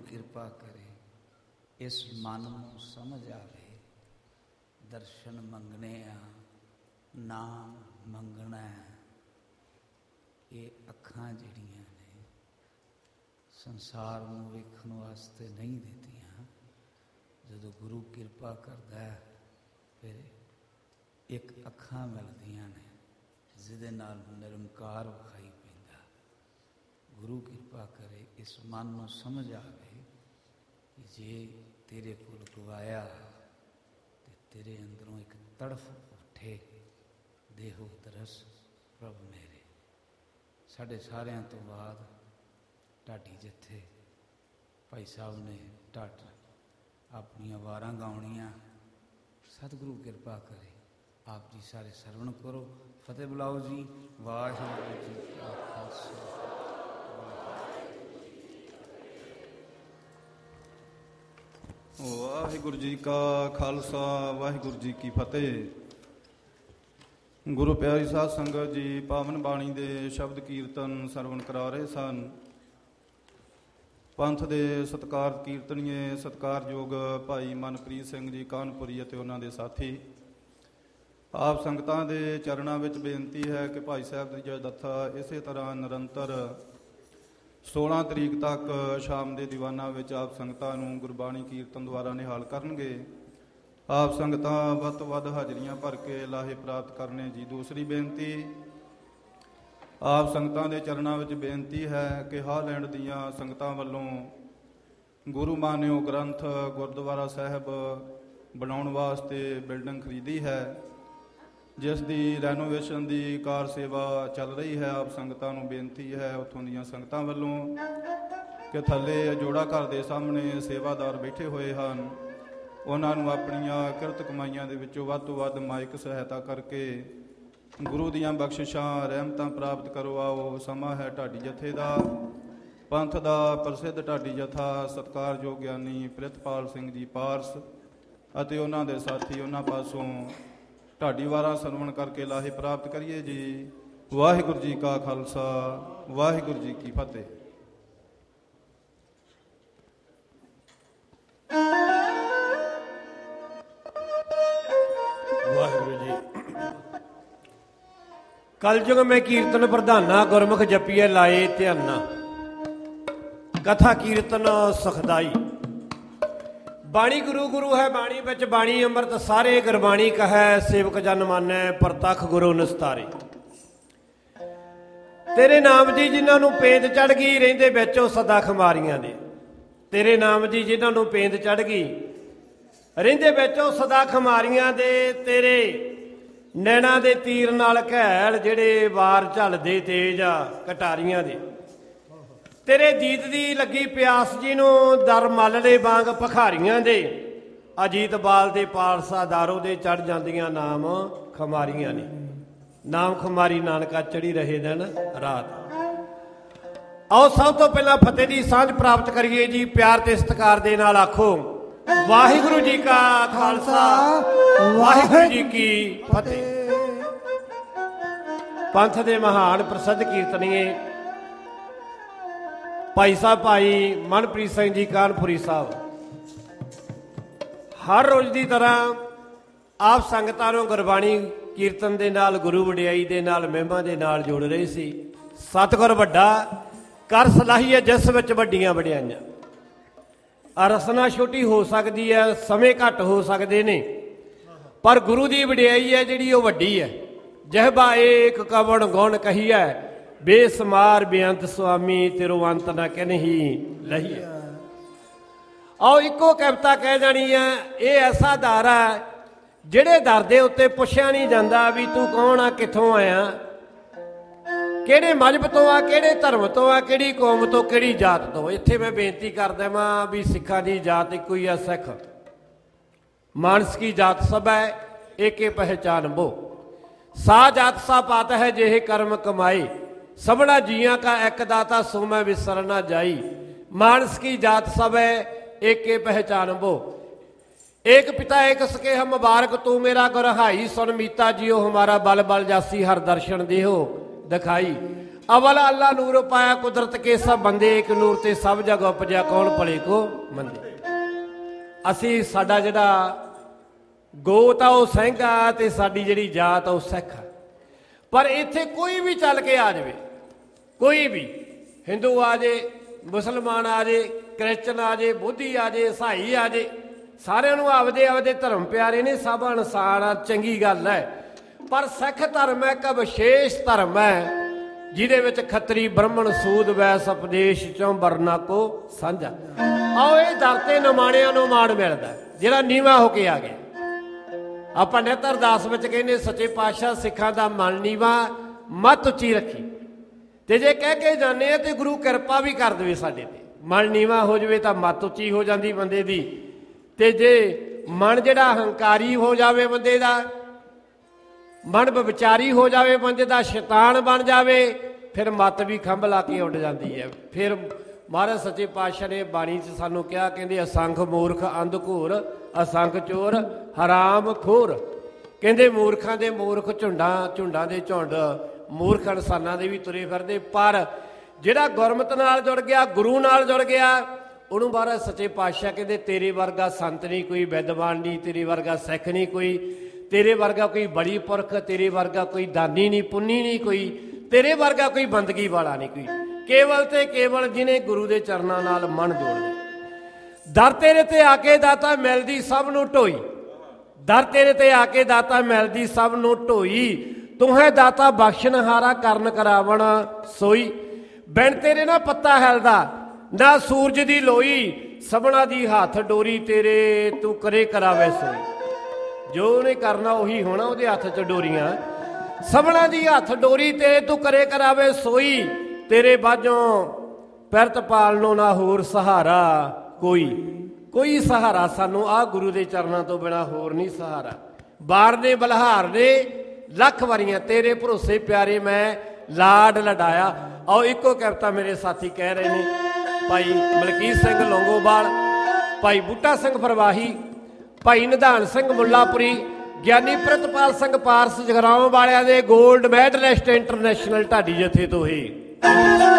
ਕਿਰਪਾ ਕਰੇ, ਇਸ ਮਨ ਨੂੰ ਸਮਝ ਆਵੇ। ਦਰਸ਼ਨ ਮੰਗਣੇ ਆ, ਨਾਮ ਮੰਗਣਾ ਹੈ। ਇਹ ਅੱਖਾਂ ਜਿਹੜੀਆਂ ਨੇ ਸੰਸਾਰ ਨੂੰ ਵੇਖਣ ਵਾਸਤੇ ਨਹੀਂ ਦਿੱਤੀਆਂ। ਜਦੋਂ ਗੁਰੂ ਕਿਰਪਾ ਕਰਦਾ ਹੈ ਫਿਰ ਇੱਕ ਅੱਖਾਂ ਮਿਲਦੀਆਂ ਨੇ ਜਿਹਦੇ ਨਾਲ ਨਿਰੰਕਾਰ ਵਿਖਾਈ ਪੈਂਦਾ। ਗੁਰੂ ਕਿਰਪਾ ਕਰੇ, ਇਸ ਮਨ ਨੂੰ ਸਮਝ ਆਵੇ ਕਿ ਜੇ ਤੇਰੇ ਕੋਲ ਗਵਾਇਆ ਤੇ ਤੇਰੇ ਅੰਦਰੋਂ ਇੱਕ ਤੜਫ ਉੱਠੇ, ਦੇਹੋ ਦਰਸ ਪ੍ਰਭ ਮੇਰੇ। ਸਾਡੇ ਸਾਰਿਆਂ ਤੋਂ ਬਾਅਦ ਢਾਡੀ ਜੱਥੇ ਭਾਈ ਸਾਹਿਬ ਨੇ ਢਾਡ ਆਪਣੀਆਂ ਵਾਰਾਂ ਗਾਉਣੀਆਂ। ਸਤਿਗੁਰੂ ਕਿਰਪਾ ਕਰੇ, ਆਪ ਜੀ ਸਾਰੇ ਸਰਵਣ ਕਰੋ। ਫਤਿਹ ਬੁਲਾਓ ਜੀ। ਵਾਹਿਗੁਰੂ ਜੀ ਕਾ ਖਾਲਸਾ, ਵਾਹਿਗੁਰੂ ਜੀ ਕਾ ਖਾਲਸਾ, ਵਾਹਿਗੁਰੂ ਜੀ ਕੀ ਫਤਿਹ। ਗੁਰੂ ਪਿਆਰੀ ਸਾਧ ਸੰਗਤ ਜੀ, ਪਾਵਨ ਬਾਣੀ ਦੇ ਸ਼ਬਦ ਕੀਰਤਨ ਸਰਵਣ ਕਰਾ ਰਹੇ ਸਨ। ਪੰਥ ਦੇ ਸਤਿਕਾਰ ਕੀਰਤਨੀਏ, ਸਤਿਕਾਰਯੋਗ ਭਾਈ ਮਨਪ੍ਰੀਤ ਸਿੰਘ ਜੀ ਕਾਨਪੁਰੀ ਅਤੇ ਉਹਨਾਂ ਦੇ ਸਾਥੀ, ਆਪ ਸੰਗਤਾਂ ਦੇ ਚਰਨਾਂ ਵਿੱਚ ਬੇਨਤੀ ਹੈ ਕਿ ਭਾਈ ਸਾਹਿਬ ਦੀ ਜਥਾ ਇਸੇ ਤਰ੍ਹਾਂ ਨਿਰੰਤਰ 16 ਤਰੀਕ ਤੱਕ ਸ਼ਾਮ ਦੇ ਦੀਵਾਨਾਂ ਵਿੱਚ ਆਪ ਸੰਗਤਾਂ ਨੂੰ ਗੁਰਬਾਣੀ ਕੀਰਤਨ ਦੁਆਰਾ ਨਿਹਾਲ ਕਰਨਗੇ। ਆਪ ਸੰਗਤਾਂ ਵੱਧ ਤੋਂ ਵੱਧ ਹਾਜ਼ਰੀਆਂ ਭਰ ਕੇ ਲਾਹੇ ਪ੍ਰਾਪਤ ਕਰਨੇ ਜੀ। ਦੂਸਰੀ ਬੇਨਤੀ, ਆਪ ਸੰਗਤਾਂ ਦੇ ਚਰਨਾਂ ਵਿੱਚ ਬੇਨਤੀ ਹੈ ਕਿ ਹਾਲੈਂਡ ਦੀਆਂ ਸੰਗਤਾਂ ਵੱਲੋਂ ਗੁਰੂ ਮਾਨਿਓ ਗ੍ਰੰਥ ਗੁਰਦੁਆਰਾ ਸਾਹਿਬ ਬਣਾਉਣ ਵਾਸਤੇ ਬਿਲਡਿੰਗ ਖਰੀਦੀ ਹੈ, ਜਿਸ ਦੀ ਰੈਨੋਵੇਸ਼ਨ ਦੀ ਕਾਰ ਸੇਵਾ ਚੱਲ ਰਹੀ ਹੈ। ਆਪ ਸੰਗਤਾਂ ਨੂੰ ਬੇਨਤੀ ਹੈ ਉੱਥੋਂ ਦੀਆਂ ਸੰਗਤਾਂ ਵੱਲੋਂ ਕਿ ਥੱਲੇ ਜੋੜਾ ਘਰ ਦੇ ਸਾਹਮਣੇ ਸੇਵਾਦਾਰ ਬੈਠੇ ਹੋਏ ਹਨ, ਉਹਨਾਂ ਨੂੰ ਆਪਣੀਆਂ ਕਿਰਤ ਕਮਾਈਆਂ ਦੇ ਵਿੱਚੋਂ ਵੱਧ ਤੋਂ ਵੱਧ ਮਾਇਕ ਸਹਾਇਤਾ ਕਰਕੇ ਗੁਰੂ ਦੀਆਂ ਬਖਸ਼ਿਸ਼ਾਂ ਰਹਿਮਤਾਂ ਪ੍ਰਾਪਤ ਕਰਵਾਓ। ਸਮਾਂ ਹੈ ਢਾਡੀ ਜਥੇ ਦਾ। ਪੰਥ ਦਾ ਪ੍ਰਸਿੱਧ ਢਾਡੀ ਜਥਾ ਸਤਿਕਾਰਯੋਗ ਗਿਆਨੀ ਪ੍ਰਿਤਪਾਲ ਸਿੰਘ ਜੀ ਪਾਰਸ ਅਤੇ ਉਹਨਾਂ ਦੇ ਸਾਥੀ, ਉਹਨਾਂ ਪਾਸੋਂ ਢਾਡੀ ਵਾਰਾਂ ਸਰਵਣ ਕਰਕੇ ਲਾਹੇ ਪ੍ਰਾਪਤ ਕਰੀਏ ਜੀ। ਵਾਹਿਗੁਰੂ ਜੀ ਕਾ ਖਾਲਸਾ, ਵਾਹਿਗੁਰੂ ਜੀ ਕੀ ਫਤਿਹ। ਵਾਹਿਗੁਰੂ ਜੀ। ਕਲਯੁਗ ਮੈਂ ਕੀਰਤਨ ਪ੍ਰਧਾਨਾ, ਗੁਰਮੁਖ ਜਪੀਏ ਲਾਏ ਧਿਆਨਾ। ਕਥਾ ਕੀਰਤਨ ਸੁਖਦਾਈ। ਬਾਣੀ ਗੁਰੂ ਗੁਰੂ ਹੈ, ਬਾਣੀ ਵਿੱਚ ਬਾਣੀ ਅੰਮ੍ਰਿਤ ਸਾਰੇ। ਗੁਰਬਾਣੀ ਕਹੈ ਸੇਵਕ ਜਨ ਮਾਨੈ, ਪ੍ਰਤੱਖ ਗੁਰੂ ਨਿਸਤਾਰੇ। ਤੇਰੇ ਨਾਮ ਦੀ ਜਿਨ੍ਹਾਂ ਨੂੰ ਪੇਂਦ ਚੜ੍ਹ ਗਈ, ਰਹਿੰਦੇ ਵਿੱਚ ਉਹ ਸਦਾ ਖਮਾਰੀਆਂ ਦੇ। ਤੇਰੇ ਨਾਮ ਦੀ ਜਿਨ੍ਹਾਂ ਨੂੰ ਪੇਂਦ ਚੜ੍ਹ ਗਈ, ਰਹਿੰਦੇ ਵਿੱਚ ਉਹ ਸਦਾ ਖਮਾਰੀਆਂ ਦੇ। ਤੇਰੇ ਨੈਣਾ ਦੇ ਤੀਰ ਨਾਲ ਘੈਲ, ਜਿਹੜੇ ਵਾਰ ਝੱਲਦੇ ਤੇਜ ਆ ਕਟਾਰੀਆਂ ਦੇ। ਤੇਰੇ ਦੀਦ ਦੀ ਲੱਗੀ ਪਿਆਸ ਜੀ ਨੂੰ, ਦਰ ਮੱਲੜੇ ਵਾਂਗ ਭਖਾਰੀਆਂ ਦੇ। ਅਜੀਤ ਬਾਲ ਦੇ ਪਾਲਸਾ ਦਾਰੋ ਦੇ ਚੜ੍ਹ ਜਾਂਦੀਆਂ ਨਾਮ ਖਮਾਰੀਆਂ ਨੇ। ਨਾਮ ਖਮਾਰੀ ਨਾਨਕਾ ਚੜੀ ਰਹੇ ਦਿਨ ਰਾਤ। ਆਓ ਸਭ ਤੋਂ ਪਹਿਲਾਂ ਫਤਿਹ ਦੀ ਸਾਂਝ ਪ੍ਰਾਪਤ ਕਰੀਏ ਜੀ। ਪਿਆਰ ਤੇ ਸਤਿਕਾਰ ਦੇ ਨਾਲ ਆਖੋ ਵਾਹਿਗੁਰੂ ਜੀ ਕਾ ਖਾਲਸਾ, ਵਾਹਿਗੁਰੂ ਜੀ ਕੀ ਫਤਿਹ। ਪੰਥ ਦੇ ਮਹਾਨ ਪ੍ਰਸਿੱਧ ਕੀਰਤਨੀਏ ਭਾਈ ਸਾਹਿਬ ਭਾਈ ਮਨਪ੍ਰੀਤ ਸਿੰਘ ਜੀ ਕਾਨਪੁਰੀ ਸਾਹਿਬ ਹਰ ਰੋਜ਼ ਦੀ ਤਰ੍ਹਾਂ ਆਪ ਸੰਗਤਾਂ ਨੂੰ ਗੁਰਬਾਣੀ ਕੀਰਤਨ ਦੇ ਨਾਲ, ਗੁਰੂ ਵਡਿਆਈ ਦੇ ਨਾਲ, ਮਹਿਮਾ ਦੇ ਨਾਲ ਜੋੜ ਰਹੇ ਸੀ। ਸਤਿਗੁਰ ਵੱਡਾ ਕਰ ਸਲਾਹੀਏ ਜਿਸ ਵਿੱਚ ਵੱਡੀਆਂ ਵਡਿਆਈਆਂ। ਰਸਨਾ ਛੋਟੀ ਹੋ ਸਕਦੀ ਹੈ, ਸਮੇਂ ਘੱਟ ਹੋ ਸਕਦੇ ਨੇ, ਪਰ ਗੁਰੂ ਦੀ ਵਡਿਆਈ ਹੈ ਜਿਹੜੀ ਉਹ ਵੱਡੀ ਹੈ। ਜਿਹਬਾ ਏਕ ਕਵਣ ਗੁਣ ਕਹੀਐ, ਬੇਸਮਾਰ ਬੇਅੰਤ ਸੁਆਮੀ, ਤੇਰੋ ਅੰਤ ਨਾ ਕਿਨਹੀ ਲਹੀਐ। ਆਓ ਇੱਕੋ ਕਵਿਤਾ ਕਹਿ ਜਾਣੀ ਹੈ। ਇਹ ਐਸਾ ਦਰ ਹੈ ਜਿਹੜੇ ਦਰ ਦੇ ਉੱਤੇ ਪੁੱਛਿਆ ਨਹੀਂ ਜਾਂਦਾ ਵੀ ਤੂੰ ਕੌਣ ਆ, ਕਿੱਥੋਂ ਆਇਆ, ਕਿਹੜੇ ਮਜ਼ਹਬ ਤੋਂ ਆ, ਕਿਹੜੇ ਧਰਮ ਤੋਂ ਆ, ਕਿਹੜੀ ਕੌਮ ਤੋਂ, ਕਿਹੜੀ ਜਾਤ ਤੋਂ। ਇੱਥੇ ਮੈਂ ਬੇਨਤੀ ਕਰ ਦੇਵਾਂ ਵੀ ਸਿੱਖਾਂ ਦੀ ਜਾਤ ਇੱਕੋ ਹੀ ਆ, ਸਿੱਖ। ਮਾਨਸ ਕੀ ਜਾਤ ਸਭ ਹੈ, ਏਕੇ ਪਹਿਚਾਨ ਬੋ। ਸਾ ਜਾਤ ਸਾ ਪਾਤ ਹੈ, ਜਿਹੇ ਕਰਮ ਕਮਾਏ। ਸਭਨਾ ਜੀਆਂ ਕਾ ਇੱਕ ਦਾਤਾ, ਸੋ ਮੈਂ ਵਿਸਰ ਨਾ ਜਾਈ। मानस की जात सब है एक के पहचान वो, एक पिता एक सके हम मुबारक तू मेरा गुरहाई। सुन मीता जियो हमारा बल बल जासी हर दर्शन देहो दिखाई। ਅਵਲ ਅੱਲਾ ਨੂਰ ਪਾਇਆ ਕੁਦਰਤ ਕੇ ਸਭ ਬੰਦੇ ਇੱਕ ਨੂਰ ਤੇ ਸਭ ਜਗ ਉਪਜਿਆ ਕੌਣ ਭਲੇ ਕੋ ਮੰਦੇ। ਅਸੀਂ ਸਾਡਾ ਜਿਹੜਾ ਗੋਤ ਆ ਉਹ ਸਿੰਘ ਆ ਤੇ ਸਾਡੀ ਜਿਹੜੀ ਜਾਤ ਆ ਉਹ ਸਿੱਖ ਆ। ਪਰ ਇੱਥੇ ਕੋਈ ਵੀ ਚੱਲ ਕੇ ਆ ਜਾਵੇ, ਕੋਈ ਵੀ ਹਿੰਦੂ ਆ ਜੇ, ਮੁਸਲਮਾਨ ਆ ਜੇ, ਕ੍ਰਿਸਚਨ ਆ ਜੇ, ਬੋਧੀ ਆ ਜੇ, ਈਸਾਈ ਆ ਜੇ, ਸਾਰਿਆਂ ਨੂੰ ਆਪਦੇ ਆਪਦੇ ਧਰਮ ਪਿਆਰੇ ਨੇ, ਸਭ ਇਨਸਾਨ ਆ, ਚੰਗੀ ਗੱਲ ਹੈ। ਪਰ ਸਿੱਖ ਧਰਮ ਇੱਕ ਵਿਸ਼ੇਸ਼ ਧਰਮ ਹੈ ਜਿਹਦੇ ਵਿੱਚ ਖੱਤਰੀ ਬ੍ਰਾਹਮਣ ਸੂਦ ਵੈਸ ਉਪਦੇਸ਼ ਚੋਂ ਵਰਨਾ ਕੋ ਸਾਂਝਾ। ਆਓ ਇਹ ਦਰ ਤੇ ਨਿਮਾਣਿਆਂ ਨੂੰ ਮਾਣ ਮਿਲਦਾ ਜਿਹੜਾ ਨੀਵਾਂ ਹੋ ਕੇ ਆ ਗਿਆ। ਆਪਾਂ ਨਿਤ ਅਰਦਾਸ ਵਿੱਚ ਕਹਿੰਦੇ ਸੱਚੇ ਪਾਤਸ਼ਾਹ ਸਿੱਖਾਂ ਦਾ ਮਨ ਨੀਵਾਂ ਮੱਤ ਉੱਚੀ ਰੱਖੀ। ਤੇ ਜੇ ਕਹਿ ਕੇ ਜਾਂਦੇ ਆ ਤੇ ਗੁਰੂ ਕਿਰਪਾ ਵੀ ਕਰ ਦੇਵੇ ਸਾਡੇ ਤੇ। ਮਨ ਨੀਵਾਂ ਹੋ ਜਾਵੇ ਤਾਂ ਮੱਤ ਉੱਚੀ ਹੋ ਜਾਂਦੀ ਬੰਦੇ ਦੀ, ਤੇ ਜੇ ਮਨ ਜਿਹੜਾ ਹੰਕਾਰੀ ਹੋ ਜਾਵੇ ਬੰਦੇ ਦਾ, ਮਨ ਵਿਚਾਰੀ ਹੋ ਜਾਵੇ ਬੰਦੇ ਦਾ, ਸ਼ੈਤਾਨ ਬਣ ਜਾਵੇ, ਫਿਰ ਮੱਤ ਵੀ ਖੰਭ ਲਾ ਕੇ ਉੱਡ ਜਾਂਦੀ ਹੈ। ਫਿਰ ਮਹਾਰਾਜ ਸੱਚੇ ਪਾਤਸ਼ਾਹ ਨੇ ਬਾਣੀ 'ਚ ਸਾਨੂੰ ਕਿਹਾ, ਕਹਿੰਦੇ ਅਸੰਖ ਮੂਰਖ ਅੰਧ ਘੋਰ, ਅਸੰਖ ਚੋਰ ਹਰਾਮ ਖੋਰ। ਕਹਿੰਦੇ ਮੂਰਖਾਂ ਦੇ ਮੂਰਖ ਝੁੰਡਾਂ ਦੇ ਝੁੰਡ ਮੂਰਖ ਇਨਸਾਨਾਂ ਦੇ ਵੀ ਤੁਰੇ ਫਿਰਦੇ, ਪਰ ਜਿਹੜਾ ਗੁਰਮਤ ਨਾਲ ਜੁੜ ਗਿਆ, ਗੁਰੂ ਨਾਲ ਜੁੜ ਗਿਆ, ਉਹਨੂੰ ਮਹਾਰਾਜ ਸੱਚੇ ਪਾਤਸ਼ਾਹ ਕਹਿੰਦੇ ਤੇਰੇ ਵਰਗਾ ਸੰਤ ਨਹੀਂ ਕੋਈ, ਵਿਦਵਾਨ ਨਹੀਂ, ਤੇਰੇ ਵਰਗਾ ਸਿੱਖ ਨਹੀਂ ਕੋਈ, ਤੇਰੇ ਵਰਗਾ ਕੋਈ ਬੜੀ ਪੁਰਖ, ਤੇਰੇ ਵਰਗਾ ਕੋਈ ਦਾਨੀ ਨਹੀਂ, ਪੁੰਨੀ ਨਹੀਂ ਕੋਈ, ਤੇਰੇ ਵਰਗਾ ਕੋਈ ਬੰਦਗੀ ਵਾਲਾ ਨਹੀਂ ਕੋਈ। ਕੇਵਲ ਤੇ ਕੇਵਲ ਜਿਹਨੇ ਗੁਰੂ ਦੇ ਚਰਨਾਂ ਨਾਲ ਮਨ ਜੋੜ ਲਿਆ। ਦਰ ਤੇਰੇ ਤੇ ਆ ਕੇ ਦਾਤਾ ਮਿਲਦੀ ਸਭ ਨੂੰ ਢੋਈ, ਦਰ ਤੇਰੇ ਤੇ ਆ ਕੇ ਦਾਤਾ ਮਿਲਦੀ ਸਭ ਨੂੰ ਢੋਈ, ਤੂੰ ਹੈ ਦਾਤਾ ਬਖਸ਼ਣਹਾਰਾ ਕਰਨ ਕਰਾਵਣ ਸੋਈ। ਬਿਨ ਤੇਰੇ ਨਾ ਪੱਤਾ ਹਿਲਦਾ ਨਾ ਸੂਰਜ ਦੀ ਲੋਈ, ਸਭਨਾ ਦੀ ਹੱਥ ਡੋਰੀ ਤੇਰੇ ਤੂੰ ਕਰੇ ਕਰਾਵੇ ਸੋਈ। ਜੋ ਉਹਨੇ ਕਰਨਾ ਉਹੀ ਹੋਣਾ, ਉਹਦੇ ਹੱਥ 'ਚ ਡੋਰੀਆਂ, ਸਭਨਾ ਦੀ ਹੱਥ ਡੋਰੀ ਤੇਰੇ ਤੂੰ ਕਰੇ ਕਰਾਵੇ ਸੋਈ। ਤੇਰੇ ਬਾਝੋਂ ਪਿਰਤ ਪਾਲਣੋਂ ਨਾ ਹੋਰ ਸਹਾਰਾ ਕੋਈ, ਕੋਈ ਸਹਾਰਾ ਸਾਨੂੰ ਆਹ ਗੁਰੂ ਦੇ ਚਰਨਾਂ ਤੋਂ ਬਿਨਾਂ ਹੋਰ ਨਹੀਂ ਸਹਾਰਾ। ਬਾਰ ਨੇ ਬਲਹਾਰ ਨੇ ਲੱਖ ਵਾਰੀਆਂ ਤੇਰੇ ਭਰੋਸੇ ਪਿਆਰੇ ਮੈਂ ਲਾਡ ਲਡਾਇਆ। ਆਓ ਇੱਕੋ ਕਵਿਤਾ ਮੇਰੇ ਸਾਥੀ ਕਹਿ ਰਹੇ ਨੇ, ਭਾਈ ਮਲਕੀਤ ਸਿੰਘ ਲੌਂਗੋਵਾਲ, ਭਾਈ ਬੂਟਾ ਸਿੰਘ ਫਰਵਾਹੀ, ਭਾਈ ਨਿਧਾਨ ਸਿੰਘ ਮੁੱਲਾਪੁਰੀ, ਗਿਆਨੀ ਪ੍ਰਿਤਪਾਲ ਸਿੰਘ ਪਾਰਸ ਜਗਰਾਉਂ ਵਾਲਿਆਂ ਦੇ ਗੋਲਡ ਮੈਡਲਿਸਟ ਇੰਟਰਨੈਸ਼ਨਲ ਢਾਡੀ ਜਥੇ ਤੋਂ ਹੀ।